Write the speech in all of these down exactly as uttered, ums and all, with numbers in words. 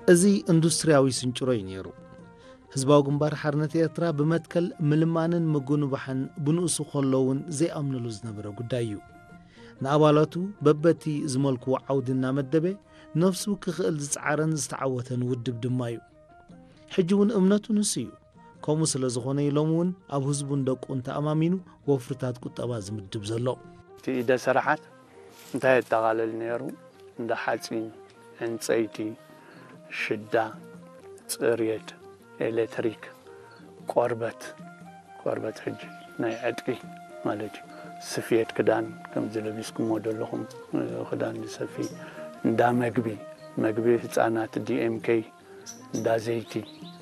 أزي اندسترياوي سنچروي نيرو حزباو ግንባር ሓርነት ኤርትራ بمتكل ملمانن مغنبحن بنؤسو خلون زي امنلو ዝነበረ ጉዳይ እዩ ንኣባላቱ በበቲ ዝመልኩ ዓውድና መደበ ነፍሱ ክኽእል ዝጻረን ዝተዓወተን ውድብ ድማ እዩ ሕጂውን እምነቱ ንስዩ ከምኡ ስለ ዝኾነ ኢሎምውን ኣብ ህዝቡን ደቁን ተኣማሚኑ ወፍርታት ቁጠባ ዝምድብ ዘሎ እቲ ኢደ ስራሓት እንታይ ተቓለል ነይሩ እንደ ሓፂን ዕንፀይቲ ሽዳ ጽርየት ኤሌክትሪክ ቆርበት ቆርበት ሕጂ ናይ ዕጥቂ ማለት እዩ ስፌት ክዳን ከም ዝለቢስኩም ወደለኹም ክዳን ሰፊ እንዳ መግቢ መግቢ ህፃናት ዲኤምኬ እንዳ ዘይቲ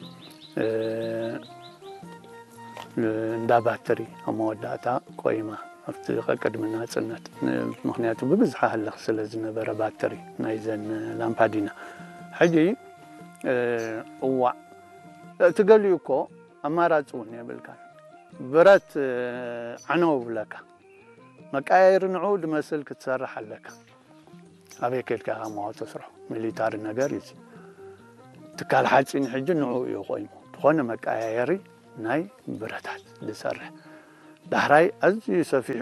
እንዳ ባትሪ ኣመወዳእታ ቆይማ ኣብቲ ቀድምና ጽነት ምክንያቱ ብብዝሓ ህለኽ ስለ ዝነበረ ባትሪ ናይ ዘን ላምፓዲና ሕጂ እዋ ትገልዩ እኮ ኣማራጭ እውን የብልካ ብረት ዓነው ብለካ መቃየር ንዑ ድመስል ክትሰርሕ ኣለካ ኣበይ ከልካ ማው ተስርሑ ሚሊታሪ ነገር እዩ ትካል ሓፂን ሕጂ ንዑ እዩ ቆይሙ ዝኾነ መቃየሪ ናይ ብረታት ዝሰርሕ ዳሕራይ ኣዝዩ ሰፊሑ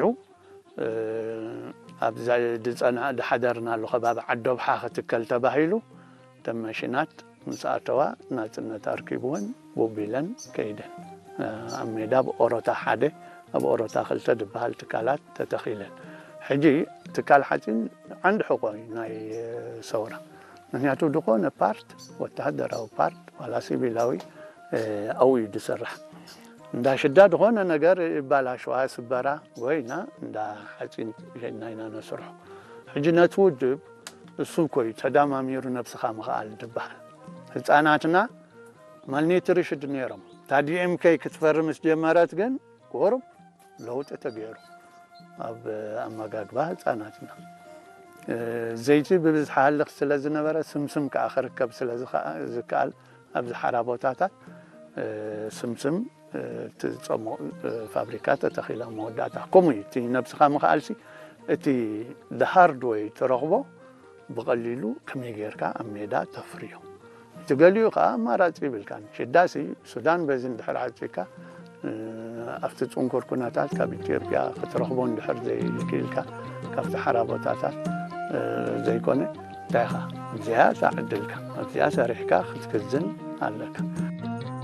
ኣብዛ ድፀና ድሓደርና ኣሎ ከባቢ ዓዶብሓ ክትከል ተባሂሉ ተመሽናት مساعتوا ناتنا تركيبون بوبيلن كيدن أم ميدا بأوروتا حادة أبو أوروتا خلته دبهال تكالات تتخيلن حجي تكال حاتين عند حقوقي ناي صورة نحن دقونا بارت وتهدر أو بارت ولا سيبيلاوي أو يدسرح دا شداد هون نجار بالا شوية سبارة وينا دا حاتين جناينا نسرح حجي نتوجب السوقي تدام أمير نفسها مخال دبهال ህፃናትና ማልኒትሪሽድ ነይሮም ታዲ ኤምኬ ክትፈርምስ ጀመራት ግን ቆርብ ለውጥ ተገይሩ ኣብ ኣመጋግባ ህፃናትና ዘይቲ ብብዝሓ ሃልኽ ስለ ዝነበረ ስምስም ከኣኽርከብ ስለ ዝከኣል ኣብ ዝሓራቦታታት ስምስም ትፀሞ ፋብሪካት ተተኺላ መወዳእታ ከምኡ እቲ ነብስኻ ምኽኣልሲ እቲ ሃርድ ዌይ ትረኽቦ ብቐሊሉ ከመይ ጌርካ ኣብ ሜዳ ተፍርዮ تقولي قا ما راتي بالكان شداسي السودان بزين دحر عتيكا أفتت أنكر كناتات كابيتيريا خترخبون دحر زي كيلكا كافت حرابوتاتات زي كونه تاخا زيادة عدلكا زيادة ريحكا ختكزن علىك